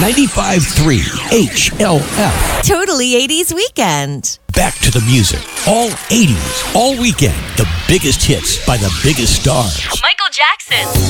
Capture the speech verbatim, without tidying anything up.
ninety-five point three H L F. Totally eighties weekend. Back to the music. All eighties, all weekend. The biggest hits by the biggest stars. Michael Jackson.